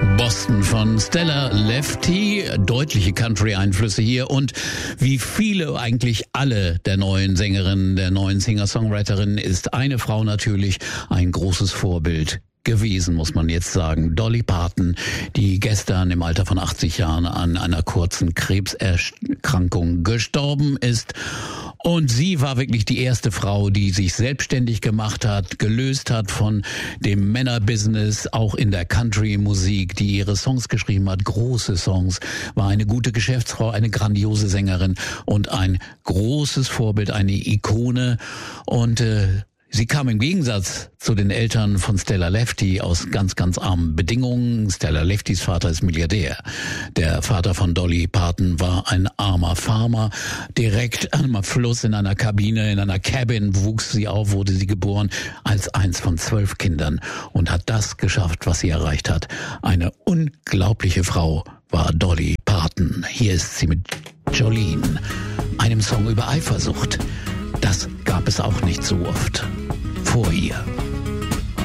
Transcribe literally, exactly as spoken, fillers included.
Boston von Stella Lefty, deutliche Country-Einflüsse hier und wie viele, eigentlich alle der neuen Sängerinnen, der neuen Singer-Songwriterinnen ist eine Frau natürlich ein großes Vorbild gewesen, muss man jetzt sagen. Dolly Parton, die gestern im Alter von achtzig Jahren an einer kurzen Krebserkrankung gestorben ist. Und sie war wirklich die erste Frau, die sich selbstständig gemacht hat, gelöst hat von dem Männerbusiness, auch in der Country-Musik, die ihre Songs geschrieben hat, große Songs, war eine gute Geschäftsfrau, eine grandiose Sängerin und ein großes Vorbild, eine Ikone. Und äh, sie kam im Gegensatz zu den Eltern von Stella Lefty aus ganz, ganz armen Bedingungen. Stella Leftys Vater ist Milliardär. Der Vater von Dolly Parton war ein armer Farmer. Direkt am Fluss in einer Kabine, in einer Cabin wuchs sie auf, wurde sie geboren als eins von zwölf Kindern und hat das geschafft, was sie erreicht hat. Eine unglaubliche Frau war Dolly Parton. Hier ist sie mit Jolene, einem Song über Eifersucht. Das gab es auch nicht so oft vor ihr.